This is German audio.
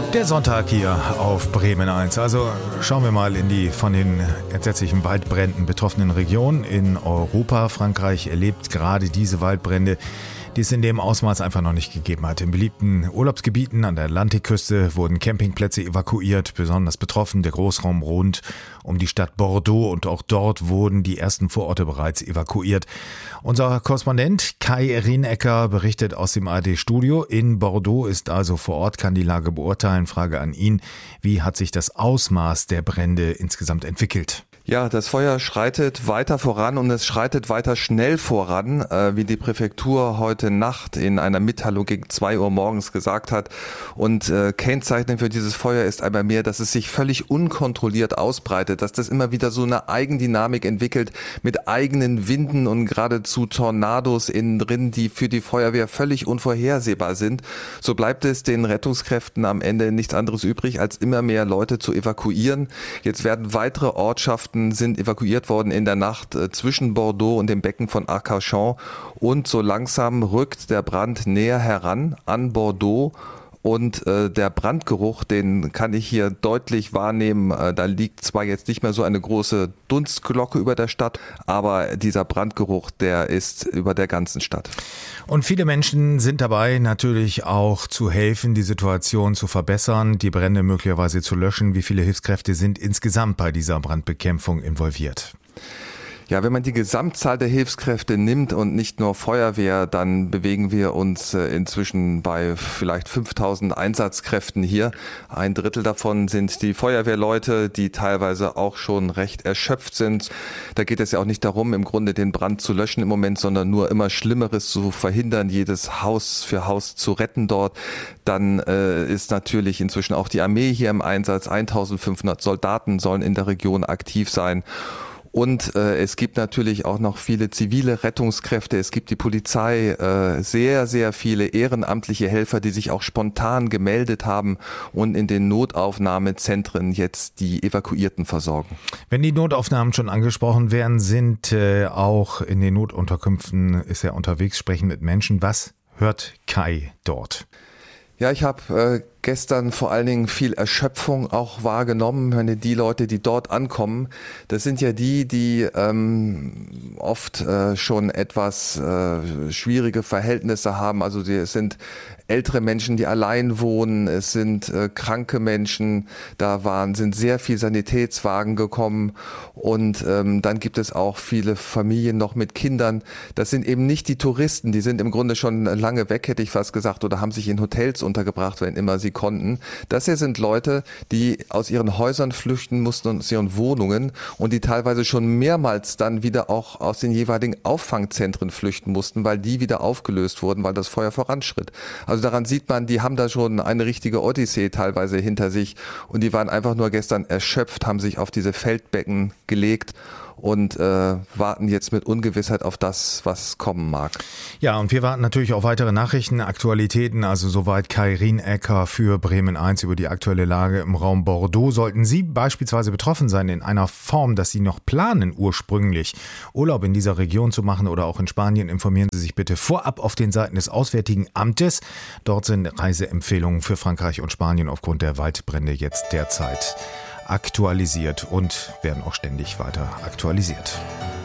Der Sonntag hier auf Bremen 1. Also schauen wir mal in die von den entsetzlichen Waldbränden betroffenen Regionen in Europa. Frankreich erlebt gerade diese Waldbrände, die es in dem Ausmaß einfach noch nicht gegeben hat. In beliebten Urlaubsgebieten an der Atlantikküste wurden Campingplätze evakuiert, besonders betroffen der Großraum rund um die Stadt Bordeaux, und auch dort wurden die ersten Vororte bereits evakuiert. Unser Korrespondent Kai Rienecker berichtet aus dem ARD-Studio in Bordeaux, ist also vor Ort, kann die Lage beurteilen. Frage an ihn: Wie hat sich das Ausmaß der Brände insgesamt entwickelt? Ja, das Feuer schreitet weiter voran und es schreitet weiter schnell voran, wie die Präfektur heute Nacht in einer Mitteilung gegen 2 Uhr morgens gesagt hat. Und kennzeichnend für dieses Feuer ist einmal mehr, dass es sich völlig unkontrolliert ausbreitet, dass das immer wieder so eine Eigendynamik entwickelt mit eigenen Winden und geradezu Tornados innen drin, die für die Feuerwehr völlig unvorhersehbar sind. So bleibt es den Rettungskräften am Ende nichts anderes übrig, als immer mehr Leute zu evakuieren. Jetzt werden weitere Ortschaften sind evakuiert worden in der Nacht zwischen Bordeaux und dem Becken von Arcachon, und so langsam rückt der Brand näher heran an Bordeaux. Und der Brandgeruch, den kann ich hier deutlich wahrnehmen. Da liegt zwar jetzt nicht mehr so eine große Dunstglocke über der Stadt, aber dieser Brandgeruch, der ist über der ganzen Stadt. Und viele Menschen sind dabei, natürlich auch zu helfen, die Situation zu verbessern, die Brände möglicherweise zu löschen. Wie viele Hilfskräfte sind insgesamt bei dieser Brandbekämpfung involviert? Ja, wenn man die Gesamtzahl der Hilfskräfte nimmt und nicht nur Feuerwehr, dann bewegen wir uns inzwischen bei vielleicht 5000 Einsatzkräften hier. 1/3 davon sind die Feuerwehrleute, die teilweise auch schon recht erschöpft sind. Da geht es ja auch nicht darum, im Grunde den Brand zu löschen im Moment, sondern nur immer Schlimmeres zu verhindern, jedes Haus für Haus zu retten dort. Dann ist natürlich inzwischen auch die Armee hier im Einsatz. 1500 Soldaten sollen in der Region aktiv sein. Und es gibt natürlich auch noch viele zivile Rettungskräfte, es gibt die Polizei, sehr, sehr viele ehrenamtliche Helfer, die sich auch spontan gemeldet haben und in den Notaufnahmezentren jetzt die Evakuierten versorgen. Wenn die Notaufnahmen schon angesprochen werden, sind auch in den Notunterkünften ist er unterwegs, sprechen mit Menschen. Was hört Kai dort? Ja, ich habe gestern vor allen Dingen viel Erschöpfung auch wahrgenommen. Die Leute, die dort ankommen, das sind ja die oft schon etwas schwierige Verhältnisse haben. Also es sind ältere Menschen, die allein wohnen, es sind kranke Menschen, sind sehr viele Sanitätswagen gekommen, und dann gibt es auch viele Familien noch mit Kindern. Das sind eben nicht die Touristen, die sind im Grunde schon lange weg, hätte ich fast gesagt, oder haben sich in Hotels untergebracht, wenn immer sie konnten. Das hier sind Leute, die aus ihren Häusern flüchten mussten und aus ihren Wohnungen, und die teilweise schon mehrmals dann wieder auch aus den jeweiligen Auffangzentren flüchten mussten, weil die wieder aufgelöst wurden, weil das Feuer voranschritt. Also daran sieht man, die haben da schon eine richtige Odyssee teilweise hinter sich, und die waren einfach nur gestern erschöpft, haben sich auf diese Feldbecken gelegt und warten jetzt mit Ungewissheit auf das, was kommen mag. Ja, und wir warten natürlich auf weitere Nachrichten, Aktualitäten, also soweit Kai Rienecker für Bremen 1 über die aktuelle Lage im Raum Bordeaux. Sollten Sie beispielsweise betroffen sein in einer Form, dass Sie noch planen, ursprünglich Urlaub in dieser Region zu machen oder auch in Spanien, informieren Sie sich bitte vorab auf den Seiten des Auswärtigen Amtes. Dort sind Reiseempfehlungen für Frankreich und Spanien aufgrund der Waldbrände jetzt derzeit aktualisiert und werden auch ständig weiter aktualisiert.